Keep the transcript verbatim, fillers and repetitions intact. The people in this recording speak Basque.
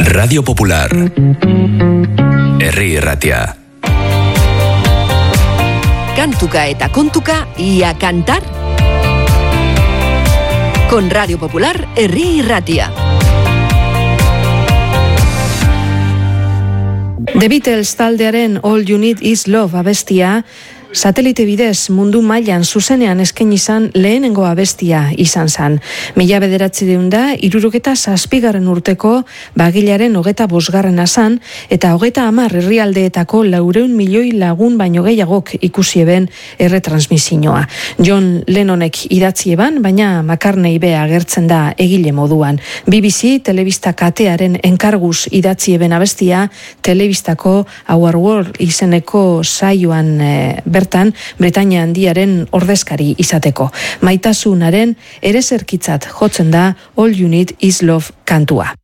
Radio Popular. Herri Irratia. Kantuka eta kontuka, ia kantar. Con Radio Popular, Herri Irratia. The Beatles taldearen All You Need Is Love abestia, satelite bidez mundu mailan zuzenean eskaini izan lehenengo abestia izan zan. Mila bederatziehun da hirurogeta zazpigarren urteko bagilaren hogeta bosgarrena zan, eta hogeta hamar herrialdeetako laureun milioi lagun baino gehiagok ikusi eben erretransmisioa. John Lennonek idatzi eban, baina McCartney be agertzen da egile moduan. B B C telebista katearen enkarguz idatzi eben abestia, telebistako Our World izeneko saioan e, bertan Britainia Handiaren ordezkari izateko. Maitasunaren ere zerkitzat jotzen da All You Need Is Love kantua.